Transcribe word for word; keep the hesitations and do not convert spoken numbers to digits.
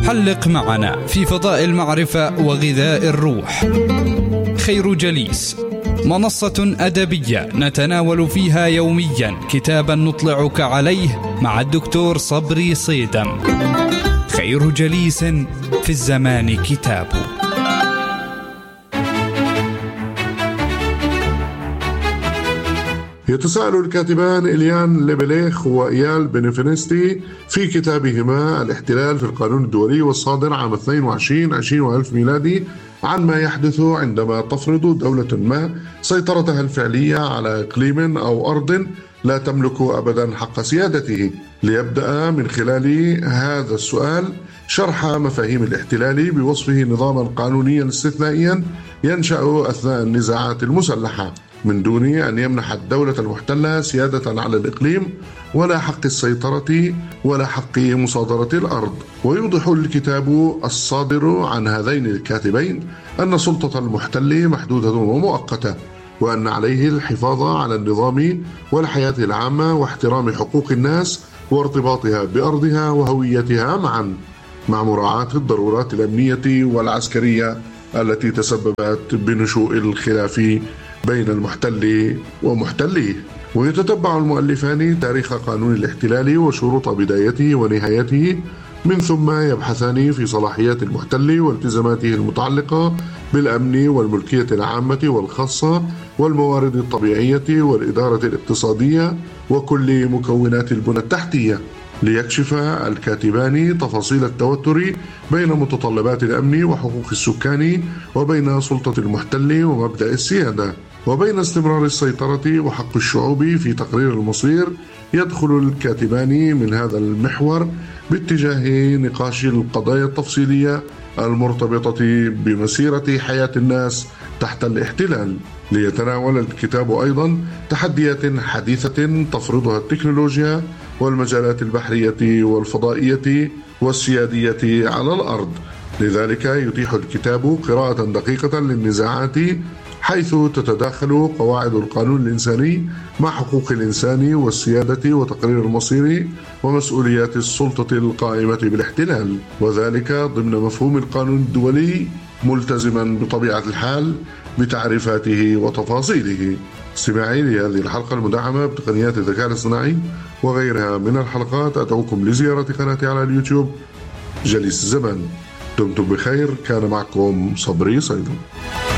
حلق معنا في فضاء المعرفة وغذاء الروح. خير جليس، منصة أدبية نتناول فيها يوميا كتابا نطلعك عليه مع الدكتور صبري صيدم. خير جليس في الزمان كتاب. يتساءل الكاتبان إليان ليبليخ وإيال بنفنستي في كتابهما الاحتلال في القانون الدولي والصادر عام اثنين وعشرين عشرين وألف ميلادي عن ما يحدث عندما تفرض دولة ما سيطرتها الفعلية على إقليم أو أرض لا تملك أبدا حق سيادته. ليبدأ من خلال هذا السؤال شرح مفاهيم الاحتلال بوصفه نظاما قانونيا استثنائيا ينشأ أثناء النزاعات المسلحة من دون أن يمنح الدولة المحتلة سيادة على الإقليم ولا حق السيطرة ولا حق مصادرة الأرض. ويوضح الكتاب الصادر عن هذين الكاتبين أن سلطة المحتل محدودة ومؤقتة، وأن عليه الحفاظ على النظام والحياة العامة واحترام حقوق الناس وارتباطها بأرضها وهويتها معا، مع مراعاة الضرورات الأمنية والعسكرية التي تسببت بنشوء الخلاف بين المحتل ومحتليه. ويتتبع المؤلفان تاريخ قانون الاحتلال وشروط بدايته ونهايته، من ثم يبحثان في صلاحيات المحتل والتزاماته المتعلقة بالأمن والملكية العامة والخاصة والموارد الطبيعية والإدارة الاقتصادية وكل مكونات البنى التحتية، ليكشف الكاتبان تفاصيل التوتر بين متطلبات الأمن وحقوق السكان وبين سلطة المحتل ومبدأ السيادة، وبين استمرار السيطرة وحق الشعوب في تقرير المصير. يدخل الكاتبان من هذا المحور باتجاه نقاش القضايا التفصيلية المرتبطة بمسيرة حياة الناس تحت الاحتلال. ليتناول الكتاب أيضا تحديات حديثة تفرضها التكنولوجيا والمجالات البحرية والفضائية والسيادية على الأرض. لذلك يتيح الكتاب قراءة دقيقة للنزاعات، حيث تتداخل قواعد القانون الإنساني مع حقوق الإنسان والسيادة وتقرير المصير ومسؤوليات السلطة القائمة بالاحتلال، وذلك ضمن مفهوم القانون الدولي، ملتزما بطبيعة الحال بتعريفاته وتفاصيله. استماعي لهذه الحلقة المدعمة بتقنيات الذكاء الاصطناعي وغيرها من الحلقات. أدعوكم لزيارة قناتي على اليوتيوب جليس الزمان. دمتم بخير. كان معكم صبري صيدم.